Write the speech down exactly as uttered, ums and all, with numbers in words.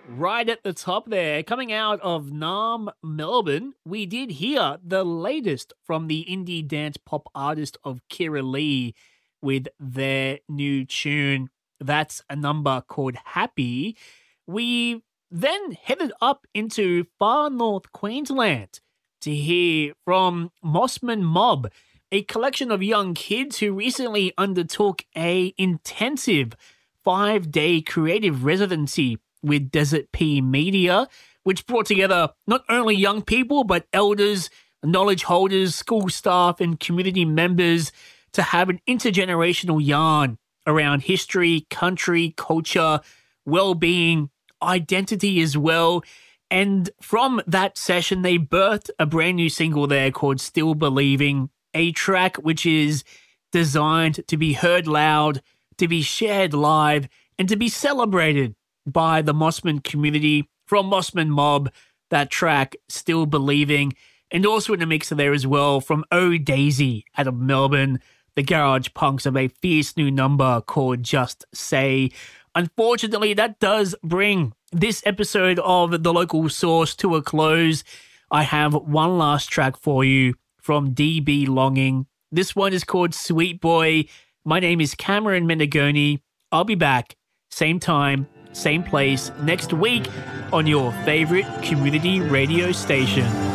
Right at the top there, coming out of Naarm, Melbourne, we did hear the latest from the indie dance pop artist of Kira Lee with their new tune. That's a number called Happy. We then headed up into far north Queensland to hear from Mossman Mob, a collection of young kids who recently undertook a intensive five-day creative residency with Desert P Media, which brought together not only young people, but elders, knowledge holders, school staff, and community members to have an intergenerational yarn around history, country, culture, well-being, identity as well. And from that session, they birthed a brand new single there called Still Believing, a track which is designed to be heard loud, to be shared live, and to be celebrated by the Mossman community. From Mossman Mob, that track, Still Believing, and also in the mix there as well from Oh Daisy out of Melbourne, the garage punks of a fierce new number called Just Say. Unfortunately, that does bring this episode of The Local Source to a close. I have one last track for you from D B Longing. This one is called Sweet Boy. My name is Cameron Menegoni. I'll be back, same time, same place next week on your favorite community radio station.